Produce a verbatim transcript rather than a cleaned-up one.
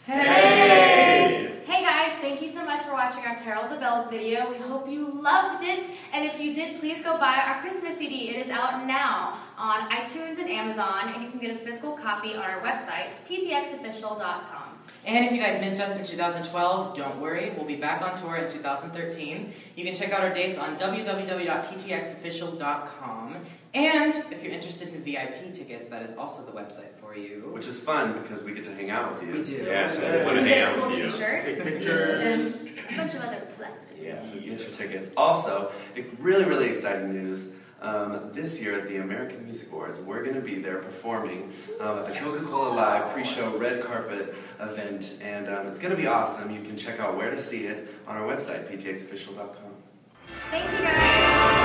Hey! Hey guys, thank you so much for watching our Carol of the Bells video. We hope you loved it, and if you did, please go buy our Christmas C D. It is out now on iTunes and Amazon, and you can get a physical copy on our website, p t x official dot com. And if you guys missed us in two thousand twelve, don't worry, we'll be back on tour in two thousand thirteen. You can check out our dates on w w w dot p t x official dot com. And if you're interested in V I P tickets, that is also the website for you. Which is fun because we get to hang out with you. We do. Yeah, so You we want to can hang get a out cool with you. t-shirt, Take pictures. and a bunch of other pluses. Yeah, so get your tickets. Also, really, really exciting news. Um, this year at the American Music Awards, we're going to be there performing um, at the Coca-Cola Live pre-show red carpet event, and um, it's going to be awesome. You can check out where to see it on our website, p t x official dot com. Thanks, you guys.